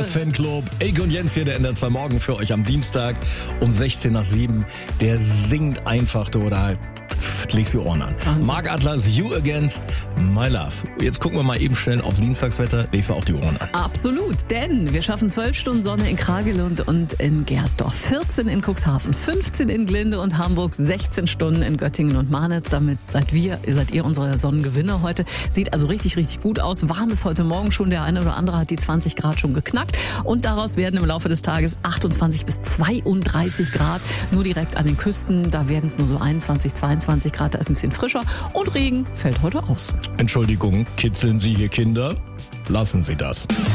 Andreas Fanclub. Ike und Jens hier, der NDR 2 Morgen für euch am Dienstag um 16 nach 7. Der singt einfach, du, oder legst die Ohren an. Wahnsinn. Mark Atlas, You Against My Love. Jetzt gucken wir mal eben schnell aufs Dienstagswetter. Legst du auch die Ohren an. Absolut, denn wir schaffen 12 Stunden Sonne in Kragelund und in Gersdorf, 14 in Cuxhaven, 15 in Glinde und Hamburg, 16 Stunden in Göttingen und Marnitz. Damit seid ihr unsere Sonnengewinner heute. Sieht also richtig, richtig gut aus. Warm ist heute Morgen schon. Der eine oder andere hat die 20 Grad schon geknackt. Und daraus werden im Laufe des Tages 28 bis 32 Grad. Nur direkt an den Küsten, da werden es nur so 21, 22 Grad. Da ist ein bisschen frischer. Und Regen fällt heute aus. Entschuldigung, kitzeln Sie hier Kinder? Lassen Sie das.